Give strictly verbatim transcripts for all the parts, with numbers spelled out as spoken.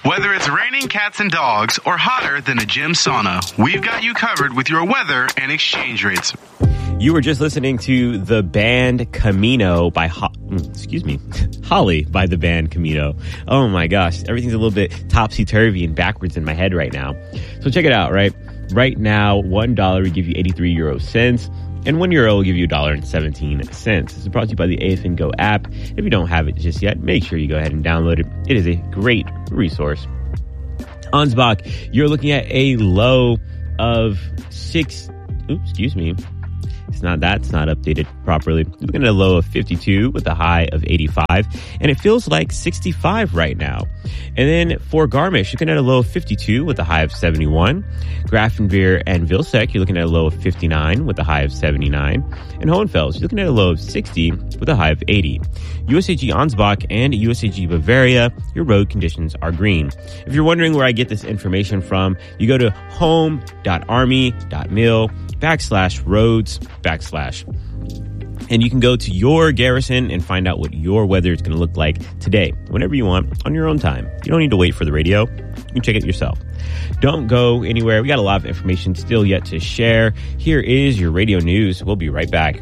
Whether it's raining cats and dogs or hotter than a gym sauna, we've got you covered with your weather and exchange rates. You were just listening to the band Camino by, Ho- excuse me, Holly by the band Camino. Oh my gosh, everything's a little bit topsy-turvy and backwards in my head right now. So check it out, right? Right now, one dollar will give you eighty-three euro cents, and one euro will give you one dollar and seventeen cents. This is brought to you by the A F N Go app. If you don't have it just yet, make sure you go ahead and download it. It is a great resource. Ansbach, you're looking at a low of six, oops, excuse me. It's not that. It's not updated properly. We're looking at a low of fifty-two with a high of eighty-five. And it feels like sixty-five right now. And then for Garmisch, you're looking at a low of fifty-two with a high of seventy-one. Grafenwehr and Vilsek, you're looking at a low of fifty-nine with a high of seventy-nine. And Hohenfels, you're looking at a low of sixty with a high of eighty. U S A G Ansbach and U S A G Bavaria, your road conditions are green. If you're wondering where I get this information from, you go to home.army.mil backslash roads backslash. And you can go to your garrison and find out what your weather is going to look like today, whenever you want, on your own time. You don't need to wait for the radio. You can check it yourself. Don't go anywhere. We got a lot of information still yet to share. Here is your radio news. We'll be right back.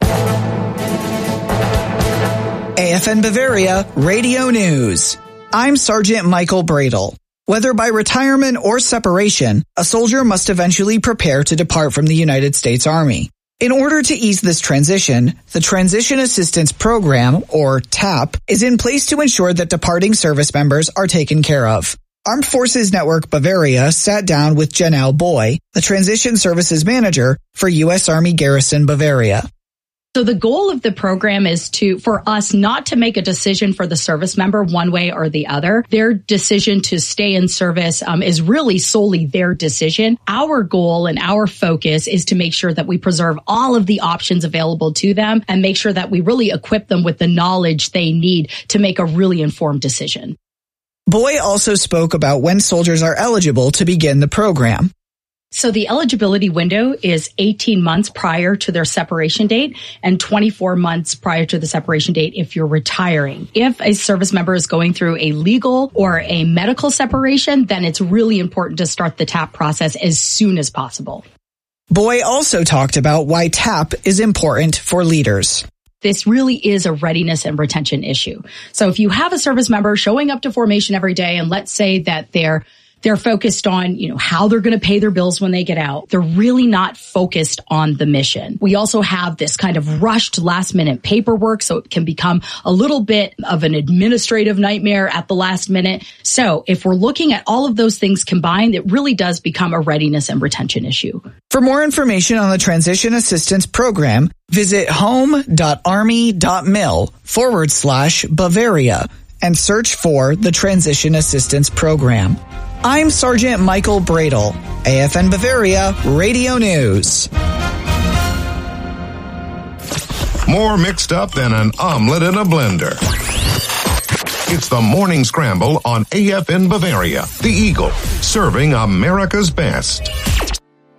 A F N Bavaria Radio News. I'm Sergeant Michael Bradle. Whether by retirement or separation, a soldier must eventually prepare to depart from the United States Army. In order to ease this transition, the Transition Assistance Program, or TAP, is in place to ensure that departing service members are taken care of. Armed Forces Network Bavaria sat down with Janelle Boy, the Transition Services Manager for U S Army Garrison Bavaria. So the goal of the program is to, for us not to make a decision for the service member one way or the other. Their decision to stay in service um, is really solely their decision. Our goal and our focus is to make sure that we preserve all of the options available to them and make sure that we really equip them with the knowledge they need to make a really informed decision. Boy also spoke about when soldiers are eligible to begin the program. So the eligibility window is eighteen months prior to their separation date and twenty-four months prior to the separation date if you're retiring. If a service member is going through a legal or a medical separation, then it's really important to start the TAP process as soon as possible. Boy also talked about why TAP is important for leaders. This really is a readiness and retention issue. So if you have a service member showing up to formation every day, and let's say that they're They're focused on, you know, how they're going to pay their bills when they get out. They're really not focused on the mission. We also have this kind of rushed last minute paperwork, so it can become a little bit of an administrative nightmare at the last minute. So if we're looking at all of those things combined, it really does become a readiness and retention issue. For more information on the Transition Assistance Program, visit home.army.mil forward slash Bavaria and search for the Transition Assistance Program. I'm Sergeant Michael Bradle, A F N Bavaria Radio News. More mixed up than an omelet in a blender. It's the Morning Scramble on A F N Bavaria, the Eagle, serving America's best.